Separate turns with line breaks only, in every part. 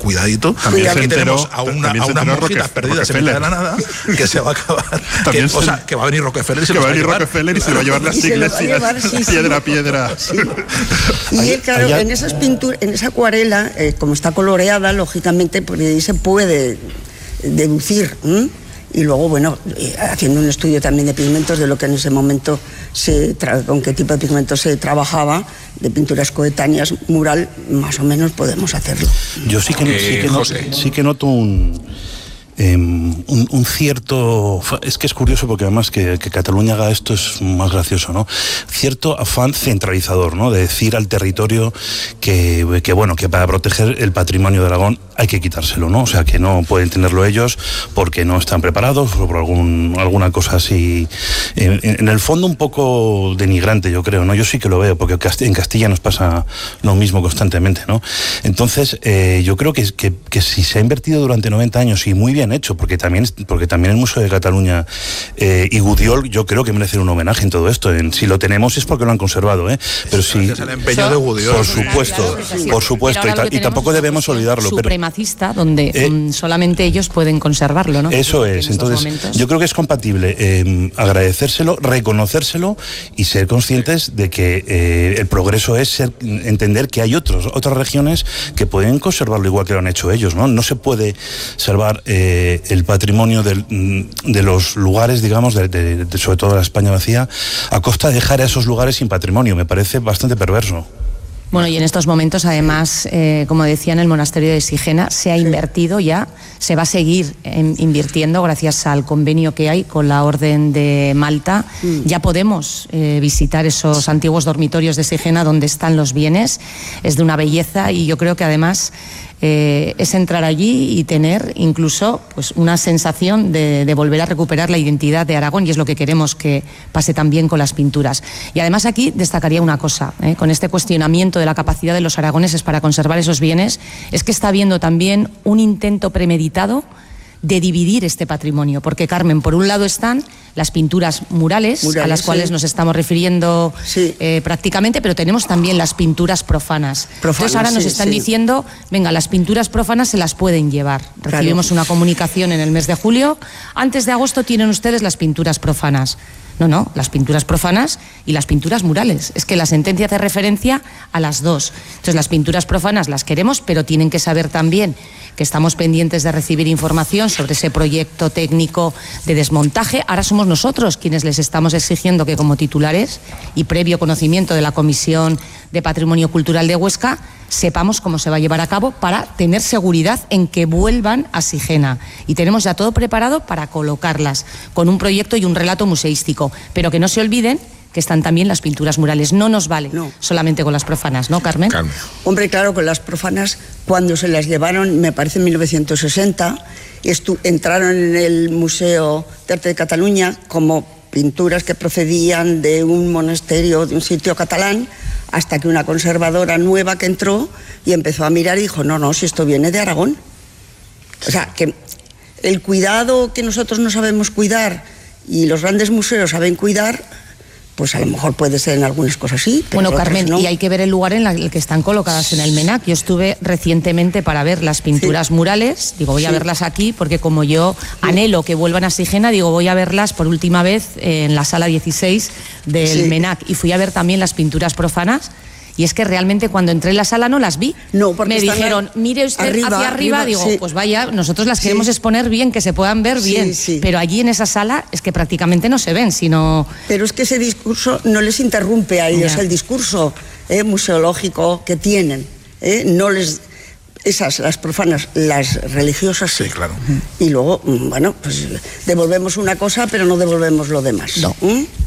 cuidadito. Aquí tenemos a unas monjitas perdidas en mitad de la nada, que se va a acabar. Que va a venir Rockefeller y se va a
llevar las iglesias piedra.
Sí. Y claro, en esas pinturas, en esa acuarela, como está coloreada, lógicamente, pues ahí se puede deducir. Y luego, bueno, haciendo un estudio también de pigmentos, de lo que en ese momento con qué tipo de pigmentos se trabajaba, de pinturas coetáneas, mural, más o menos podemos hacerlo.
Yo sí que noto un cierto, es que es curioso porque además que Cataluña haga esto es más gracioso, ¿no? Cierto afán centralizador, ¿no? De decir al territorio que para proteger el patrimonio de Aragón hay que quitárselo, ¿no? O sea, que no pueden tenerlo ellos porque no están preparados o por alguna cosa así. En el fondo un poco denigrante, yo creo, ¿no? Yo sí que lo veo, porque en Castilla nos pasa lo mismo constantemente, ¿no? Entonces, yo creo que si se ha invertido durante 90 años y muy bien hecho, porque también el Museo de Cataluña y Gudiol, yo creo que merecen un homenaje en todo esto. Si lo tenemos es porque lo han conservado, pero sí.
Es el empeño de Gudiol.
Por supuesto, y tampoco debemos olvidarlo.
Supremacista, donde solamente ellos pueden conservarlo, ¿no?
Eso es. Entonces, yo creo que es compatible agradecérselo, reconocérselo y ser conscientes de que el progreso es entender que hay otras regiones que pueden conservarlo igual que lo han hecho ellos, ¿no? No se puede salvar el patrimonio de los lugares, digamos, sobre todo de la España vacía, a costa de dejar a esos lugares sin patrimonio. Me parece bastante perverso.
Bueno, y en estos momentos, además, como decía, en el monasterio de Sigena se ha invertido ya, se va a seguir invirtiendo gracias al convenio que hay con la Orden de Malta. Ya podemos visitar esos antiguos dormitorios de Sigena donde están los bienes. Es de una belleza y yo creo que además es entrar allí y tener incluso pues una sensación de volver a recuperar la identidad de Aragón, y es lo que queremos que pase también con las pinturas. Y además aquí destacaría una cosa, con este cuestionamiento de la capacidad de los aragoneses para conservar esos bienes, es que está habiendo también un intento premeditado de dividir este patrimonio, porque Carmen, por un lado están las pinturas murales a las cuales nos estamos refiriendo prácticamente, pero tenemos también las pinturas profanas. Entonces ahora nos están diciendo, venga, las pinturas profanas se las pueden llevar. Recibimos una comunicación en el mes de julio, antes de agosto tienen ustedes las pinturas profanas. No, las pinturas profanas y las pinturas murales. Es que la sentencia hace referencia a las dos. Entonces las pinturas profanas las queremos, pero tienen que saber también que estamos pendientes de recibir información sobre ese proyecto técnico de desmontaje. Ahora somos nosotros quienes les estamos exigiendo que, como titulares y previo conocimiento de la Comisión de Patrimonio Cultural de Huesca, sepamos cómo se va a llevar a cabo para tener seguridad en que vuelvan a Sigena. Y tenemos ya todo preparado para colocarlas con un proyecto y un relato museístico. Pero que no se olviden que están también las pinturas murales. No nos vale solamente con las profanas, ¿no, Carmen?
Hombre, claro, con las profanas, cuando se las llevaron, me parece en 1960, entraron en el Museo d'Arte de Cataluña como pinturas que procedían de un monasterio, de un sitio catalán, hasta que una conservadora nueva que entró y empezó a mirar y dijo, no, si esto viene de Aragón. O sea, que el cuidado que nosotros no sabemos cuidar y los grandes museos saben cuidar, pues a lo mejor puede ser en algunas cosas sí. Pero
bueno, Carmen,
no.
Y hay que ver el lugar en el que están colocadas en el MENAC. Yo estuve recientemente para ver las pinturas murales, digo, voy a verlas aquí, porque como yo anhelo que vuelvan a Sigena, digo, voy a verlas por última vez en la sala 16 del MENAC. Y fui a ver también las pinturas profanas. Y es que realmente cuando entré en la sala no las vi.
No, porque
me dijeron, mire usted hacia arriba. Digo, pues vaya, nosotros las queremos exponer bien, que se puedan ver bien. Pero allí en esa sala es que prácticamente no se ven, sino...
Pero es que ese discurso no les interrumpe a ellos, el discurso museológico que tienen. No les... las profanas, las religiosas
sí, claro.
Y luego, bueno, pues devolvemos una cosa, pero no devolvemos lo demás.
No.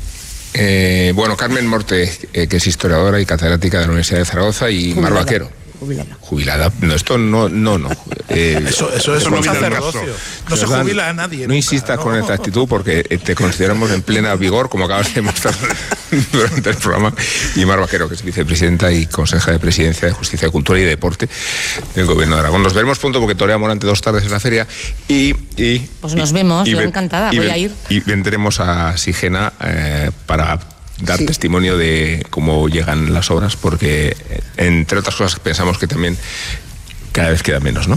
Bueno, Carmen Morte, que es historiadora y catedrática de la Universidad de Zaragoza, y Mar Vaquero. Jubilada. No, esto no.
Eso es un sacerdocio. No se jubila a nadie.
No insistas con esta actitud porque te consideramos en plena vigor, como acabas de mostrar durante el programa. Y Mar Vaquero, que es vicepresidenta y consejera de Presidencia de Justicia, Cultura y Deporte del Gobierno de Aragón. Nos veremos pronto porque toreamos durante 2 tardes en la feria.
Pues nos vemos, yo encantada, voy a ir.
Y vendremos a Sigena para dar testimonio de cómo llegan las obras, porque entre otras cosas pensamos que también cada vez queda menos, ¿no?